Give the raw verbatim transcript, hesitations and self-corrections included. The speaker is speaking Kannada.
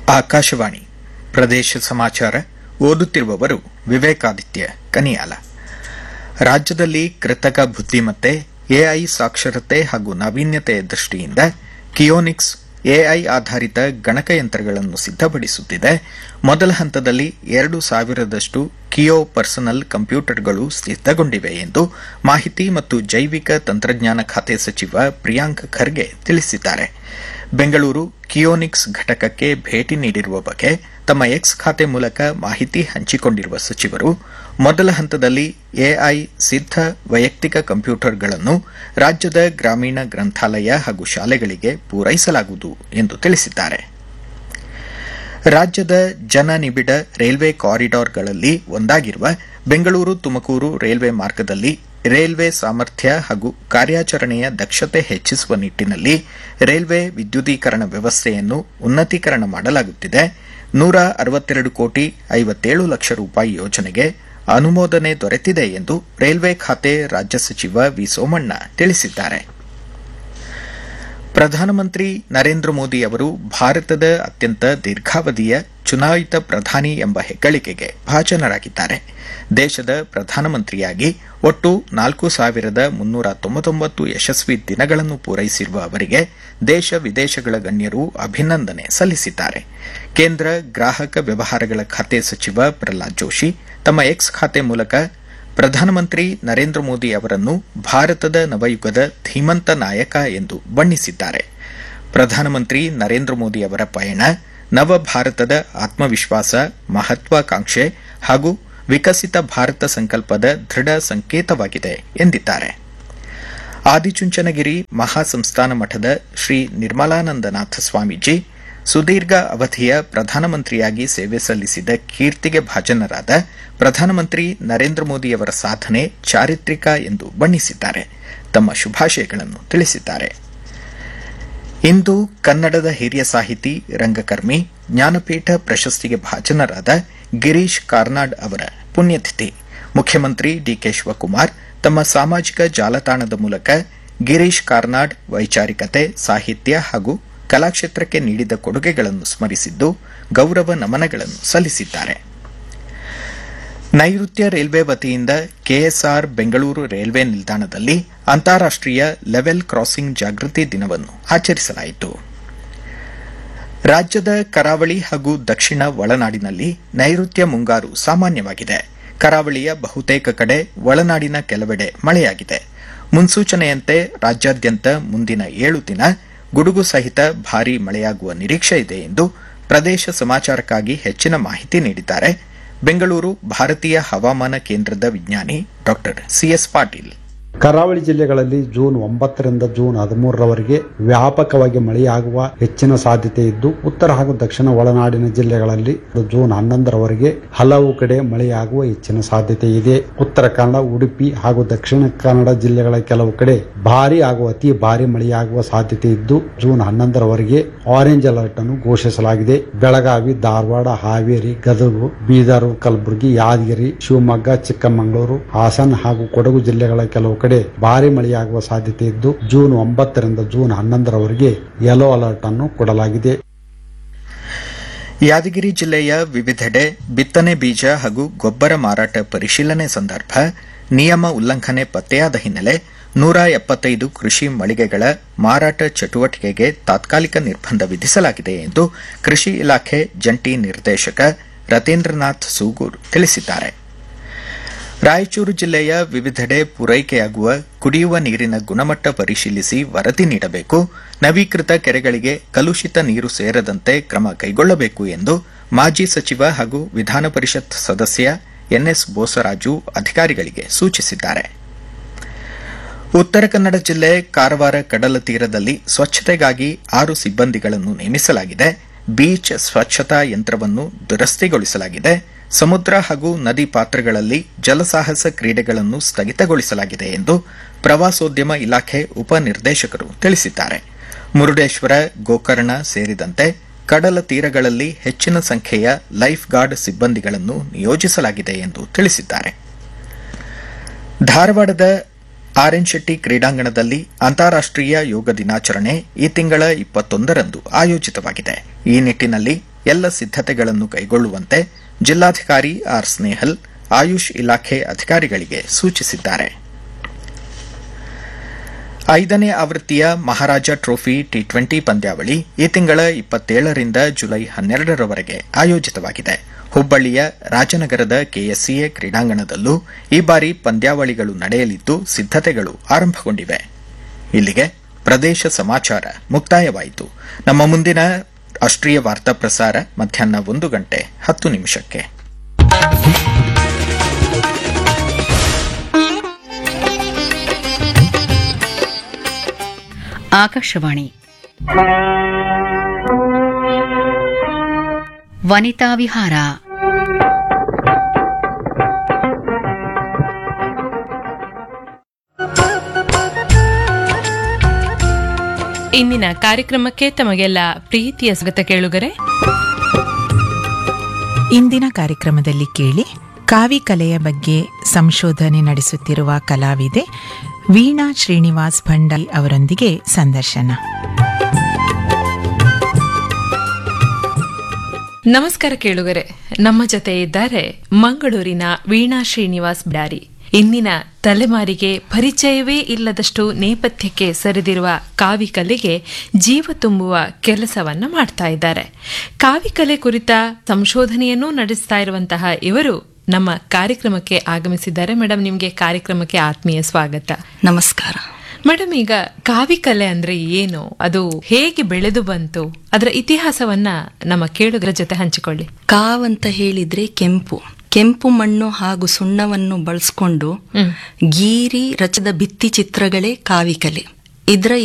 ಆಕಾಶವಾಣಿ ಪ್ರದೇಶ ಸಮಾಚಾರ ಓದುತ್ತಿರುವವರು ವಿವೇಕಾದಿತ್ಯ ಕನಿಯಾಲ. ರಾಜ್ಯದಲ್ಲಿ ಕೃತಕ ಬುದ್ದಿಮತ್ತೆ, ಎಐ ಸಾಕ್ಷರತೆ ಹಾಗೂ ನಾವೀನ್ಯತೆಯ ದೃಷ್ಟಿಯಿಂದ ಕಿಯೋನಿಕ್ಸ್ ಎಐ ಆಧಾರಿತ ಗಣಕಯಂತ್ರಗಳನ್ನು ಸಿದ್ದಪಡಿಸುತ್ತಿದೆ. ಮೊದಲ ಹಂತದಲ್ಲಿ ಎರಡು ಸಾವಿರದಷ್ಟು ಕಿಯೋ ಪರ್ಸನಲ್ ಕಂಪ್ಯೂಟರ್ಗಳು ಸಿದ್ದಗೊಂಡಿವೆ ಎಂದು ಮಾಹಿತಿ ಮತ್ತು ಜೈವಿಕ ತಂತ್ರಜ್ಞಾನ ಖಾತೆ ಸಚಿವ ಪ್ರಿಯಾಂಕ್ ಖರ್ಗೆ ತಿಳಿಸಿದ್ದಾರೆ. ಬೆಂಗಳೂರು ಕಿಯೋನಿಕ್ಸ್ ಘಟಕಕ್ಕೆ ಭೇಟಿ ನೀಡಿರುವ ಬಗ್ಗೆ ತಮ್ಮ ಎಕ್ಸ್ ಖಾತೆ ಮೂಲಕ ಮಾಹಿತಿ ಹಂಚಿಕೊಂಡಿರುವ ಸಚಿವರು, ಮೊದಲ ಹಂತದಲ್ಲಿ ಎಐ ಸಿದ್ದ ವೈಯಕ್ತಿಕ ಕಂಪ್ಯೂಟರ್ಗಳನ್ನು ರಾಜ್ಯದ ಗ್ರಾಮೀಣ ಗ್ರಂಥಾಲಯ ಹಾಗೂ ಶಾಲೆಗಳಿಗೆ ಪೂರೈಸಲಾಗುವುದು ಎಂದು ತಿಳಿಸಿದ್ದಾರೆ. ರಾಜ್ಯದ ಜನನಿಬಿಡ ರೈಲ್ವೆ ಕಾರಿಡಾರ್ಗಳಲ್ಲಿ ಒಂದಾಗಿರುವ ಬೆಂಗಳೂರು ತುಮಕೂರು ರೈಲ್ವೆ ಮಾರ್ಗದಲ್ಲಿ ರೈಲ್ವೆ ಸಾಮರ್ಥ್ಯ ಹಾಗೂ ಕಾರ್ಯಾಚರಣೆಯ ದಕ್ಷತೆ ಹೆಚ್ಚಿಸುವ ನಿಟ್ಟಿನಲ್ಲಿ ರೈಲ್ವೆ ವಿದ್ಯುದೀಕರಣ ವ್ಯವಸ್ಥೆಯನ್ನು ಉನ್ನತೀಕರಣ ಮಾಡಲಾಗುತ್ತಿದೆ. ನೂರ ಅರವತ್ತೆರಡು ಕೋಟಿ ಐವತ್ತೇಳು ಲಕ್ಷ ರೂಪಾಯಿ ಯೋಜನೆಗೆ ಅನುಮೋದನೆ ದೊರೆತಿದೆ ಎಂದು ರೈಲ್ವೆ ಖಾತೆ ರಾಜ್ಯ ಸಚಿವ ವಿ ಸೋಮಣ್ಣ ತಿಳಿಸಿದ್ದಾರೆ. ಪ್ರಧಾನಮಂತ್ರಿ ನರೇಂದ್ರ ಮೋದಿ ಅವರು ಭಾರತದ ಅತ್ಯಂತ ದೀರ್ಘಾವಧಿಯ ಚುನಾಯಿತ ಪ್ರಧಾನಿ ಎಂಬ ಹೆಗ್ಗಳಿಕೆಗೆ ಭಾಜನರಾಗಿದ್ದಾರೆ. ದೇಶದ ಪ್ರಧಾನಮಂತ್ರಿಯಾಗಿ ಒಟ್ಟು ನಾಲ್ಕು ಸಾವಿರದ ಮುನ್ನೂರ ತೊಂಬತ್ತೊಂಬತ್ತು ಯಶಸ್ವಿ ದಿನಗಳನ್ನು ಪೂರೈಸಿರುವ ಅವರಿಗೆ ದೇಶ ವಿದೇಶಗಳ ಗಣ್ಯರು ಅಭಿನಂದನೆ ಸಲ್ಲಿಸಿದ್ದಾರೆ. ಕೇಂದ್ರ ಗ್ರಾಹಕ ವ್ಯವಹಾರಗಳ ಖಾತೆ ಸಚಿವ ಪ್ರಹ್ಲಾದ್ ಜೋಶಿ ತಮ್ಮ ಎಕ್ಸ್ ಖಾತೆ ಮೂಲಕ ಪ್ರಧಾನಮಂತ್ರಿ ನರೇಂದ್ರ ಮೋದಿ ಅವರನ್ನು ಭಾರತದ ನವಯುಗದ ಧೀಮಂತ ನಾಯಕ ಎಂದು ಬಣ್ಣಿಸಿದ್ದಾರೆ. ಪ್ರಧಾನಮಂತ್ರಿ ನರೇಂದ್ರ ಮೋದಿ ಅವರ ಪಯಣ ನವ ಭಾರತದ ಆತ್ಮವಿಶ್ವಾಸ, ಮಹತ್ವಾಕಾಂಕ್ಷೆ ಹಾಗೂ ವಿಕಸಿತ ಭಾರತ ಸಂಕಲ್ಪದ ದೃಢ ಸಂಕೇತವಾಗಿದೆ ಎಂದಿದ್ದಾರೆ. ಆದಿಚುಂಚನಗಿರಿ ಮಹಾಸಂಸ್ಥಾನ ಮಠದ ಶ್ರೀ ನಿರ್ಮಲಾನಂದನಾಥ ಸ್ವಾಮೀಜಿ ಸುದೀರ್ಘ ಅವಧಿಯ ಪ್ರಧಾನಮಂತ್ರಿಯಾಗಿ ಸೇವೆ ಸಲ್ಲಿಸಿದ ಕೀರ್ತಿಗೆ ಭಾಜನರಾದ ಪ್ರಧಾನಮಂತ್ರಿ ನರೇಂದ್ರ ಮೋದಿಯವರ ಸಾಧನೆ ಚಾರಿತ್ರಿಕ ಎಂದು ಬಣ್ಣಿಸಿದ್ದಾರೆ. ತಮ್ಮ ಶುಭಾಶಯಗಳನ್ನು ತಿಳಿಸಿದ್ದಾರೆ. ಇಂದು ಕನ್ನಡದ ಹಿರಿಯ ಸಾಹಿತಿ, ರಂಗಕರ್ಮಿ, ಜ್ಞಾನಪೀಠ ಪ್ರಶಸ್ತಿಗೆ ಭಾಜನರಾದ ಗಿರೀಶ್ ಕಾರ್ನಾಡ್ ಅವರ ಪುಣ್ಯತಿಥಿ. ಮುಖ್ಯಮಂತ್ರಿ ಡಿಕೆ ಶಿವಕುಮಾರ್ ತಮ್ಮ ಸಾಮಾಜಿಕ ಜಾಲತಾಣದ ಮೂಲಕ ಗಿರೀಶ್ ಕಾರ್ನಾಡ್ ವೈಚಾರಿಕತೆ, ಸಾಹಿತ್ಯ ಹಾಗೂ ಕಲಾಕ್ಷೇತ್ರಕ್ಕೆ ನೀಡಿದ ಕೊಡುಗೆಗಳನ್ನು ಸ್ಮರಿಸಿದ್ದು ಗೌರವ ನಮನಗಳನ್ನು ಸಲ್ಲಿಸಿದ್ದಾರೆ. ನೈಋತ್ಯ ರೈಲ್ವೆ ವತಿಯಿಂದ ಕೆಎಸ್ಆರ್ ಬೆಂಗಳೂರು ರೈಲ್ವೆ ನಿಲ್ದಾಣದಲ್ಲಿ ಅಂತಾರಾಷ್ಟೀಯ ಲೆವೆಲ್ ಕ್ರಾಸಿಂಗ್ ಜಾಗೃತಿ ದಿನವನ್ನು ಆಚರಿಸಲಾಯಿತು. ರಾಜ್ಯದ ಕರಾವಳಿ ಹಾಗೂ ದಕ್ಷಿಣ ಒಳನಾಡಿನಲ್ಲಿ ನೈಋತ್ಯ ಮುಂಗಾರು ಸಾಮಾನ್ಯವಾಗಿದೆ. ಕರಾವಳಿಯ ಬಹುತೇಕ ಕಡೆ, ಒಳನಾಡಿನ ಕೆಲವೆಡೆ ಮಳೆಯಾಗಿದೆ. ಮುನ್ಸೂಚನೆಯಂತೆ ರಾಜ್ಯಾದ್ಯಂತ ಮುಂದಿನ ಏಳು ದಿನ ಗುಡುಗು ಸಹಿತ ಭಾರೀ ಮಳೆಯಾಗುವ ನಿರೀಕ್ಷೆ ಇದೆ ಎಂದು ಪ್ರದೇಶ ಸಮಾಚಾರಕ್ಕಾಗಿ ಹೆಚ್ಚಿನ ಮಾಹಿತಿ ನೀಡಿದ್ದಾರೆ ಬೆಂಗಳೂರು ಭಾರತೀಯ ಹವಾಮಾನ ಕೇಂದ್ರದ ವಿಜ್ಞಾನಿ ಡಾ ಸಿಎಸ್ ಪಾಟೀಲ್. ಕರಾವಳಿ ಜಿಲ್ಲೆಗಳಲ್ಲಿ ಜೂನ್ ಒಂಬತ್ತರಿಂದ ಜೂನ್ ಹದಿಮೂರರವರೆಗೆ ವ್ಯಾಪಕವಾಗಿ ಮಳೆಯಾಗುವ ಹೆಚ್ಚಿನ ಸಾಧ್ಯತೆ ಇದ್ದು, ಉತ್ತರ ಹಾಗೂ ದಕ್ಷಿಣ ಒಳನಾಡಿನ ಜಿಲ್ಲೆಗಳಲ್ಲಿ ಜೂನ್ ಹನ್ನೊಂದರವರೆಗೆ ಹಲವು ಕಡೆ ಮಳೆಯಾಗುವ ಹೆಚ್ಚಿನ ಸಾಧ್ಯತೆ ಇದೆ. ಉತ್ತರ ಕನ್ನಡ, ಉಡುಪಿ ಹಾಗೂ ದಕ್ಷಿಣ ಕನ್ನಡ ಜಿಲ್ಲೆಗಳ ಕೆಲವು ಕಡೆ ಭಾರಿ ಹಾಗೂ ಅತಿ ಭಾರಿ ಮಳೆಯಾಗುವ ಸಾಧ್ಯತೆ ಇದ್ದು, ಜೂನ್ ಹನ್ನೊಂದರವರೆಗೆ ಆರೆಂಜ್ ಅಲರ್ಟ್ ಅನ್ನು ಘೋಷಿಸಲಾಗಿದೆ. ಬೆಳಗಾವಿ, ಧಾರವಾಡ, ಹಾವೇರಿ, ಗದಗ, ಬೀದರ್, ಕಲಬುರಗಿ, ಯಾದಗಿರಿ, ಶಿವಮೊಗ್ಗ, ಚಿಕ್ಕಮಗಳೂರು, ಹಾಸನ ಹಾಗೂ ಕೊಡಗು ಜಿಲ್ಲೆಗಳ ಕೆಲವು ಕಡೆ ಭಾರಿ ಮಳೆಯಾಗುವ ಸಾಧ್ಯತೆ ಇದ್ದು, ಜೂನ್ ಒಂಬತ್ತರಿಂದ ಜೂನ್ ಹನ್ನೊಂದರವರೆಗೆ ಯೆಲ್ಲೋ ಅಲರ್ಟ್ ಅನ್ನು ಕೊಡಲಾಗಿದೆ. ಯಾದಗಿರಿ ಜಿಲ್ಲೆಯ ವಿವಿಧೆಡೆ ಬಿತ್ತನೆ ಬೀಜ ಹಾಗೂ ಗೊಬ್ಬರ ಮಾರಾಟ ಪರಿಶೀಲನೆ ಸಂದರ್ಭ ನಿಯಮ ಉಲ್ಲಂಘನೆ ಪತ್ತೆಯಾದ ಹಿನ್ನೆಲೆ ನೂರ ಎಪ್ಪತ್ತೈದು ಕೃಷಿ ಮಳಿಗೆಗಳ ಮಾರಾಟ ಚಟುವಟಿಕೆಗೆ ತಾತ್ಕಾಲಿಕ ನಿರ್ಬಂಧ ವಿಧಿಸಲಾಗಿದೆ ಎಂದು ಕೃಷಿ ಇಲಾಖೆ ಜಂಟಿ ನಿರ್ದೇಶಕ ರತೀಂದ್ರನಾಥ್ ಸೂಗೂರ್ ತಿಳಿಸಿದ್ದಾರೆ. ರಾಯಚೂರು ಜಿಲ್ಲೆಯ ವಿವಿಧೆಡೆ ಪೂರೈಕೆಯಾಗುವ ಕುಡಿಯುವ ನೀರಿನ ಗುಣಮಟ್ಟ ಪರಿಶೀಲಿಸಿ ವರದಿ ನೀಡಬೇಕು, ನವೀಕೃತ ಕೆರೆಗಳಿಗೆ ಕಲುಷಿತ ನೀರು ಸೇರದಂತೆ ಕ್ರಮ ಕೈಗೊಳ್ಳಬೇಕು ಎಂದು ಮಾಜಿ ಸಚಿವ ಹಾಗೂ ವಿಧಾನ ಪರಿಷತ್ ಸದಸ್ಯ ಎನ್ಎಸ್ ಬೋಸರಾಜು ಅಧಿಕಾರಿಗಳಿಗೆ ಸೂಚಿಸಿದ್ದಾರೆ. ಉತ್ತರ ಕನ್ನಡ ಜಿಲ್ಲೆ ಕಾರವಾರ ಕಡಲ ತೀರದಲ್ಲಿ ಸ್ವಚ್ಛತೆಗಾಗಿ ಆರು ಸಿಬ್ಬಂದಿಗಳನ್ನು ನೇಮಿಸಲಾಗಿದೆ. ಬೀಚ್ ಸ್ವಚ್ಛತಾ ಯಂತ್ರವನ್ನು ದುರಸ್ತಿಗೊಳಿಸಲಾಗಿದೆ. ಸಮುದ್ರ ಹಾಗೂ ನದಿ ಪಾತ್ರಗಳಲ್ಲಿ ಜಲಸಾಹಸ ಕ್ರೀಡೆಗಳನ್ನು ಸ್ಥಗಿತಗೊಳಿಸಲಾಗಿದೆ ಎಂದು ಪ್ರವಾಸೋದ್ಯಮ ಇಲಾಖೆ ಉಪನಿರ್ದೇಶಕರು ತಿಳಿಸಿದ್ದಾರೆ. ಮುರುಡೇಶ್ವರ, ಗೋಕರ್ಣ ಸೇರಿದಂತೆ ಕಡಲ ತೀರಗಳಲ್ಲಿ ಹೆಚ್ಚಿನ ಸಂಖ್ಯೆಯ ಲೈಫ್ ಗಾರ್ಡ್ ಸಿಬ್ಬಂದಿಗಳನ್ನು ನಿಯೋಜಿಸಲಾಗಿದೆ ಎಂದು ತಿಳಿಸಿದ್ದಾರೆ. ಧಾರವಾಡದ ಆರ್ ಎನ್ ಶೆಟ್ಟಿ ಕ್ರೀಡಾಂಗಣದಲ್ಲಿ ಅಂತಾರಾಷ್ಟೀಯ ಯೋಗ ದಿನಾಚರಣೆ ಈ ತಿಂಗಳ ಇಪ್ಪತ್ತೊಂದರಂದು ಆಯೋಜಿತವಾಗಿದೆ. ಈ ನಿಟ್ಟಿನಲ್ಲಿ ಎಲ್ಲ ಸಿದ್ದತೆಗಳನ್ನು ಕೈಗೊಳ್ಳುವಂತೆ ಜಿಲ್ಲಾಧಿಕಾರಿ ಆರ್ ಸ್ನೇಹಲ್ ಆಯುಷ್ ಇಲಾಖೆ ಅಧಿಕಾರಿಗಳಿಗೆ ಸೂಚಿಸಿದ್ದಾರೆ. ಐದನೇ ಆವೃತ್ತಿಯ ಮಹಾರಾಜ ಟ್ರೋಫಿ ಟಿ ಟ್ವೆಂಟಿ ಪಂದ್ಯಾವಳಿ ಈ ತಿಂಗಳ ಇಪ್ಪತ್ತೇಳರಿಂದ ಜುಲೈ ಹನ್ನೆರಡರವರೆಗೆ ಆಯೋಜಿತವಾಗಿದೆ. ಹುಬ್ಬಳ್ಳಿಯ ರಾಜನಗರದ ಕೆಎಸ್ಸಿಎ ಕ್ರೀಡಾಂಗಣದಲ್ಲೂ ಈ ಬಾರಿ ಪಂದ್ಯಾವಳಿಗಳು ನಡೆಯಲಿದ್ದು ಸಿದ್ದತೆಗಳು ಆರಂಭಗೊಂಡಿವೆ. ಇಲ್ಲಿಗೆ ಪ್ರದೇಶ ಸಮಾಚಾರ ಮುಕ್ತಾಯವಾಯಿತು. ನಮ್ಮ ಮುಂದಿನ ರಾಷ್ಟ್ರೀಯ ವಾರ್ತಾ ಪ್ರಸಾರ ಮಧ್ಯಾಹ್ನ ಒಂದು ಗಂಟೆ ಹತ್ತು ನಿಮಿಷಕ್ಕೆ. ಆಕಾಶವಾಣಿ ವನಿತಾ ವಿಹಾರ. ಇಂದಿನ ಕಾರ್ಯಕ್ರಮಕ್ಕೆ ತಮಗೆಲ್ಲ ಪ್ರೀತಿಯ ಸ್ವಾಗತ ಕೇಳುಗರೆ. ಇಂದಿನ ಕಾರ್ಯಕ್ರಮದಲ್ಲಿ ಕೇಳಿ ಕಾವಿ ಕಲೆಯ ಬಗ್ಗೆ ಸಂಶೋಧನೆ ನಡೆಸುತ್ತಿರುವ ಕಲಾವಿದೆ ವೀಣಾ ಶ್ರೀನಿವಾಸ್ ಭಂಡಾರಿ ಅವರೊಂದಿಗೆ ಸಂದರ್ಶನ. ನಮಸ್ಕಾರ ಕೇಳುಗರೆ, ನಮ್ಮ ಜೊತೆ ಇದ್ದಾರೆ ಮಂಗಳೂರಿನ ವೀಣಾ ಶ್ರೀನಿವಾಸ್ ಭಂಡಾರಿ. ಇಂದಿನ ತಲೆಮಾರಿಗೆ ಪರಿಚಯವೇ ಇಲ್ಲದಷ್ಟು ನೇಪಥ್ಯಕ್ಕೆ ಸರಿದಿರುವ ಕಾವಿಕಲೆಗೆ ಜೀವ ತುಂಬುವ ಕೆಲಸವನ್ನ ಮಾಡ್ತಾ ಇದ್ದಾರೆ. ಕಾವಿಕಲೆ ಕುರಿತ ಸಂಶೋಧನೆಯನ್ನೂ ನಡೆಸ್ತಾ ಇರುವಂತಹ ಇವರು ನಮ್ಮ ಕಾರ್ಯಕ್ರಮಕ್ಕೆ ಆಗಮಿಸಿದ್ದಾರೆ. ಮೇಡಮ್, ನಿಮಗೆ ಕಾರ್ಯಕ್ರಮಕ್ಕೆ ಆತ್ಮೀಯ ಸ್ವಾಗತ. ನಮಸ್ಕಾರ ಮೇಡಮ್. ಈಗ ಕಾವಿಕಲೆ ಅಂದ್ರೆ ಏನು, ಅದು ಹೇಗೆ ಬೆಳೆದು ಬಂತು, ಅದರ ಇತಿಹಾಸವನ್ನ ನಮ್ಮ ಕೇಳುಗರ ಜೊತೆ ಹಂಚಿಕೊಳ್ಳಿ. ಕಾವ್ ಅಂತ ಹೇಳಿದ್ರೆ ಕೆಂಪು ಕೆಂಪು ಮಣ್ಣು ಹಾಗೂ ಸುಣ್ಣವನ್ನು ಬಳಸಿಕೊಂಡು ಗೀರಿ ರಚಿಸಿದ ಭಿತ್ತಿ ಚಿತ್ರಗಳೇ ಕಾವಿಕಲೆ. ಇದರ